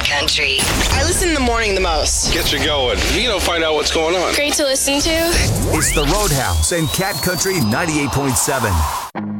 Country. I listen in the morning the most. Get you going. Find out what's going on. Great to listen to. It's the Roadhouse and Cat Country 98.7.